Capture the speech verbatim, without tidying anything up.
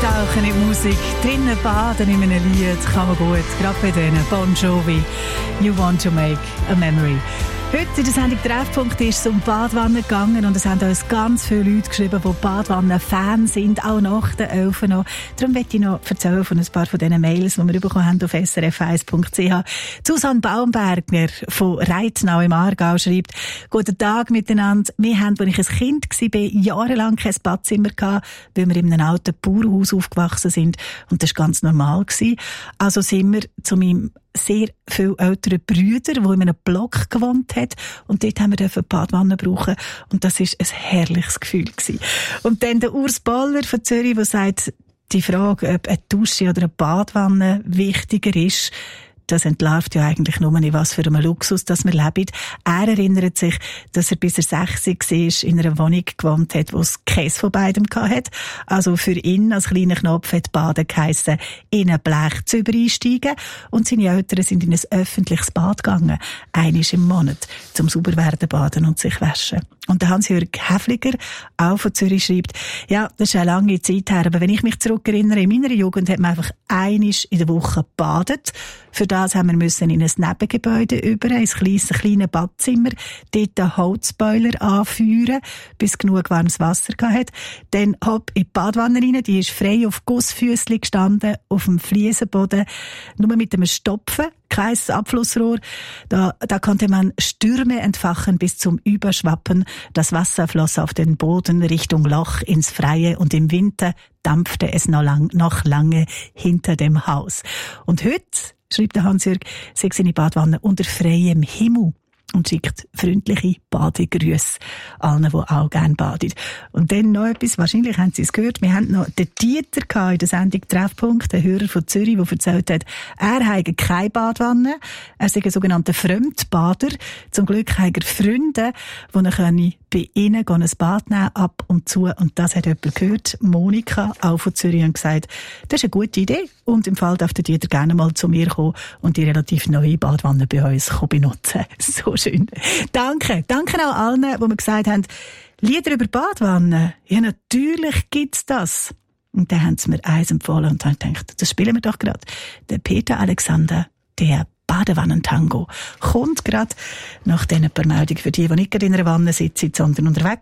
Eintauchen in die Musik, drinnen baden in einem Lied, kann man gut, gerade bei denen. Bon Jovi, You Want to Make a Memory. Heute in der Sendung Treffpunkt ist es um Badwannen gegangen und es haben uns ganz viele Leute geschrieben, die Badwannen-Fans sind, auch nach den elf noch. Darum möchte ich noch erzählen von ein paar von diesen Mails, die wir bekommen haben auf s r f eins punkt c h. Susanne Baumberger von Reitnau im Aargau schreibt: Guten Tag miteinander. Wir haben, als ich ein Kind war, jahrelang kein Badzimmer gehabt, weil wir in einem alten Bauernhaus aufgewachsen sind und das war ganz normal. Also sind wir zu meinem sehr viele ältere Brüder, die in einem Block gewohnt hat. Und dort haben wir eine Badwanne brauchen. Und das war ein herrliches Gefühl gewesen. Und dann der Urs Boller von Zürich, der sagt, die Frage, ob eine Dusche oder eine Badwanne wichtiger ist, das entlarvt ja eigentlich nur nicht, was für einen Luxus das wir leben. Er erinnert sich, dass er bis er sechzig war, in einer Wohnung gewohnt hat, wo es keins von beidem hatte. Also für ihn als kleiner Knopf hat Baden geheissen, in ein Blechzüber einsteigen. Und seine Eltern sind in ein öffentliches Bad gegangen. Einmal im Monat, zum sauber werden baden und sich waschen. Und der Hans-Jörg Häfliger, auch von Zürich, schreibt, ja, das ist eine lange Zeit her, aber wenn ich mich zurückerinnere, in meiner Jugend hat man einfach einmal in der Woche gebadet. Für das haben wir müssen in ein Nebengebäude über, ein kleines, kleines Badzimmer, dort einen Holzboiler anfeuern, bis genug warmes Wasser hatte. Dann hopp in die Badwanne rein, die ist frei auf Gussfüssli gestanden, auf dem Fliesenboden, nur mit einem Stopfen, kein Abflussrohr. Da, da konnte man Stürme entfachen bis zum Überschwappen. Das Wasser floss auf den Boden Richtung Loch ins Freie und im Winter dampfte es noch, lang, noch lange hinter dem Haus. Und heute, schreibt der Hans-Jörg, sei seine Badwanne unter freiem Himmel und schickt freundliche Badegrüße allen, die auch gerne baden. Und dann noch etwas, wahrscheinlich haben Sie es gehört, wir hatten noch den Dieter in der Sendung Treffpunkt, der Hörer von Zürich, der erzählt hat, er habe keine Badwanne, er sei ein sogenannter Fremdbader. Zum Glück hat er Freunde, die er bei ihnen ein Bad nehmen, ab und zu. Und das hat jemand gehört, Monika, auch von Zürich, und gesagt, das ist eine gute Idee. Und im Fall darf der Dieter gerne mal zu mir kommen und die relativ neue Badwanne bei uns benutzen. So schön. Danke. Danke auch allen, die mir gesagt haben, Lieder über Badwannen. Ja, natürlich gibt's das. Und dann haben sie mir eins empfohlen und haben gedacht, das spielen wir doch gerade. Der Peter Alexander, der Badewannentango, kommt gerade nach diesen paar Meldungen für die, die nicht gerade in einer Wanne sitzen, sondern unterwegs